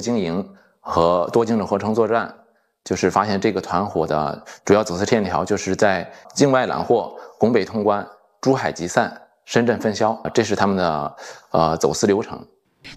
经营和多经纬合成作战，就是发现这个团伙的主要走私链条就是在境外揽货、拱北通关、珠海集散、深圳分销，这是他们的走私流程。